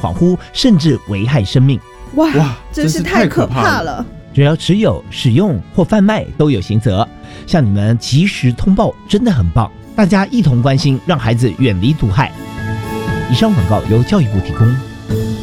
恍惚，甚至危害生命。 哇，真是太可怕了！ 只要持有、使用或贩卖都有刑责。向你们及时通报真的很棒，大家一同关心，让孩子远离毒害。以上广告由教育部提供。